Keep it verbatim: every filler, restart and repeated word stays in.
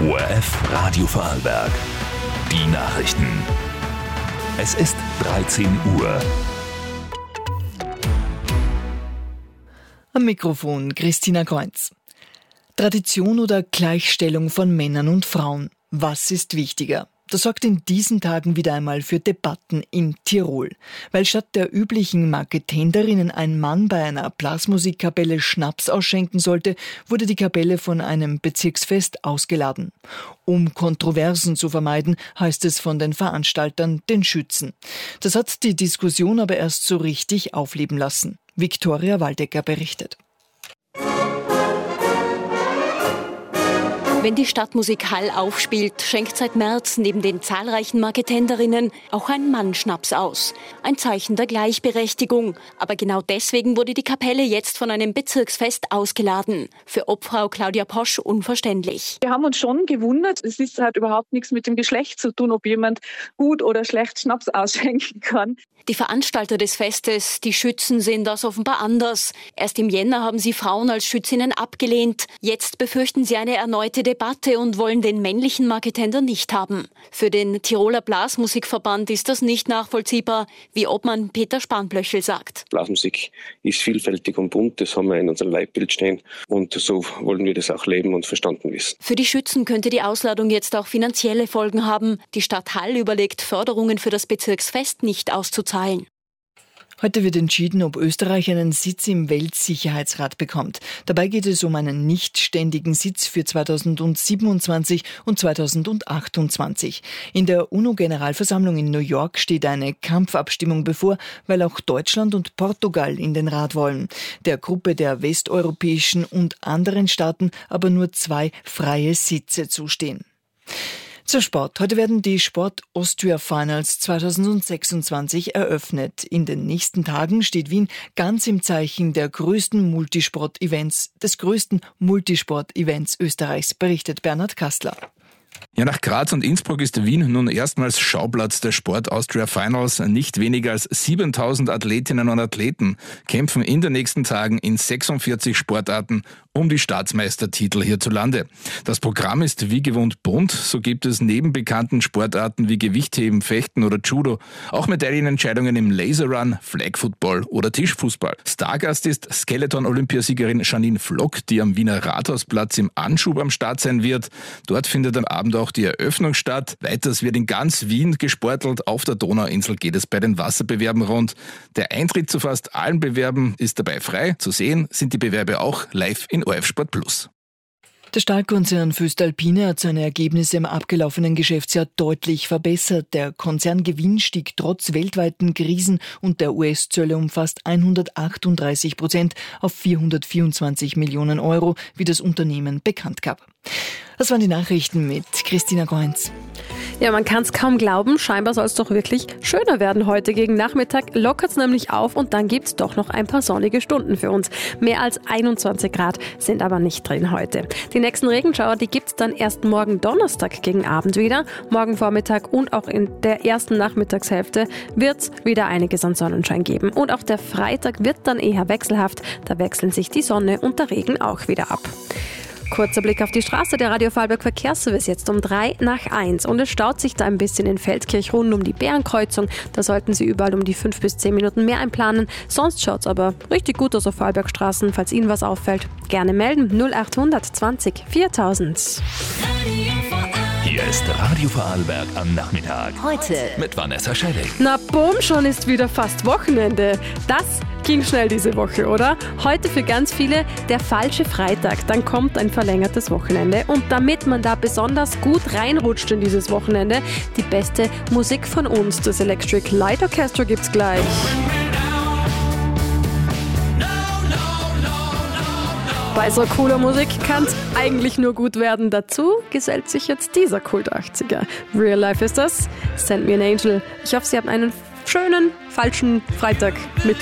O R F Radio Vorarlberg. Die Nachrichten. Es ist dreizehn Uhr. Am Mikrofon Christina Kreuz. Tradition oder Gleichstellung von Männern und Frauen? Was ist wichtiger? Das sorgt in diesen Tagen wieder einmal für Debatten in Tirol. Weil statt der üblichen Marketenderinnen ein Mann bei einer Blasmusikkapelle Schnaps ausschenken sollte, wurde die Kapelle von einem Bezirksfest ausgeladen. Um Kontroversen zu vermeiden, heißt es von den Veranstaltern den Schützen. Das hat die Diskussion aber erst so richtig aufleben lassen. Viktoria Waldecker berichtet. Wenn die Stadtmusik Hall aufspielt, schenkt seit März neben den zahlreichen Marketenderinnen auch ein Mann Schnaps aus. Ein Zeichen der Gleichberechtigung. Aber genau deswegen wurde die Kapelle jetzt von einem Bezirksfest ausgeladen. Für Obfrau Claudia Posch unverständlich. Wir haben uns schon gewundert. Es ist halt überhaupt nichts mit dem Geschlecht zu tun, ob jemand gut oder schlecht Schnaps ausschenken kann. Die Veranstalter des Festes, die Schützen, sehen das offenbar anders. Erst im Jänner haben sie Frauen als Schützinnen abgelehnt. Jetzt befürchten sie eine erneute Debatte und wollen den männlichen Marketender nicht haben. Für den Tiroler Blasmusikverband ist das nicht nachvollziehbar, wie Obmann Peter Spanblöchel sagt. Blasmusik ist vielfältig und bunt, das haben wir in unserem Leitbild stehen und so wollen wir das auch leben und verstanden wissen. Für die Schützen könnte die Ausladung jetzt auch finanzielle Folgen haben. Die Stadt Hall überlegt, Förderungen für das Bezirksfest nicht auszuzahlen. Heute wird entschieden, ob Österreich einen Sitz im Weltsicherheitsrat bekommt. Dabei geht es um einen nichtständigen Sitz für zweitausendsiebenundzwanzig und zweitausendachtundzwanzig. In der UNO-Generalversammlung in New York steht eine Kampfabstimmung bevor, weil auch Deutschland und Portugal in den Rat wollen. Der Gruppe der westeuropäischen und anderen Staaten aber nur zwei freie Sitze zustehen. Zur Sport. Heute werden die Sport Austria Finals zweitausendsechsundzwanzig eröffnet. In den nächsten Tagen steht Wien ganz im Zeichen der größten Multisport-Events, des größten Multisport-Events Österreichs, berichtet Bernhard Kastler. Ja, nach Graz und Innsbruck ist Wien nun erstmals Schauplatz der Sport Austria Finals. Nicht weniger als siebentausend Athletinnen und Athleten kämpfen in den nächsten Tagen in sechsundvierzig Sportarten um die Staatsmeistertitel hierzulande. Das Programm ist wie gewohnt bunt. So gibt es neben bekannten Sportarten wie Gewichtheben, Fechten oder Judo auch Medaillenentscheidungen im Laserrun, Flag Football oder Tischfußball. Stargast ist Skeleton-Olympiasiegerin Janine Flock, die am Wiener Rathausplatz im Anschub am Start sein wird. Dort findet am Abend auch die Eröffnung statt. Weiters wird in ganz Wien gesportelt. Auf der Donauinsel geht es bei den Wasserbewerben rund. Der Eintritt zu fast allen Bewerben ist dabei frei. Zu sehen sind die Bewerbe auch live in O R F Sport Plus. Der Stahlkonzern Voestalpine hat seine Ergebnisse im abgelaufenen Geschäftsjahr deutlich verbessert. Der Konzerngewinn stieg trotz weltweiten Krisen und der U S-Zölle um fast hundertachtunddreißig Prozent auf vierhundertvierundzwanzig Millionen Euro, wie das Unternehmen bekannt gab. Das waren die Nachrichten mit Christina Kreuz. Ja, man kann es kaum glauben, scheinbar soll es doch wirklich schöner werden heute. Gegen Nachmittag lockert es nämlich auf und dann gibt es doch noch ein paar sonnige Stunden für uns. Mehr als einundzwanzig Grad sind aber nicht drin heute. Die nächsten Regenschauer, die gibt es dann erst morgen Donnerstag gegen Abend wieder. Morgen Vormittag und auch in der ersten Nachmittagshälfte wird es wieder einiges an Sonnenschein geben. Und auch der Freitag wird dann eher wechselhaft. Da wechseln sich die Sonne und der Regen auch wieder ab. Kurzer Blick auf die Straße, der Radio Vorarlberg Verkehrsservice jetzt um drei nach eins. Und es staut sich da ein bisschen in Feldkirch rund um die Bärenkreuzung. Da sollten Sie überall um die fünf bis zehn Minuten mehr einplanen. Sonst schaut es aber richtig gut aus auf Vorarlbergstraßen. Falls Ihnen was auffällt, gerne melden. null achthundert zwanzig viertausend. Hier ist Radio Vorarlberg am Nachmittag. Heute Mit Vanessa Scheidig. Na bumm, schon ist wieder fast Wochenende. Das ging schnell diese Woche, oder? Heute für ganz viele der falsche Freitag. Dann kommt ein verlängertes Wochenende. Und damit man da besonders gut reinrutscht in dieses Wochenende, die beste Musik von uns, das Electric Light Orchestra, gibt's gleich. Bei so cooler Musik kann es eigentlich nur gut werden. Dazu gesellt sich jetzt dieser Kult achtziger. Real Life ist das. Send Me an Angel. Ich hoffe, Sie haben einen schönen, falschen Freitag mit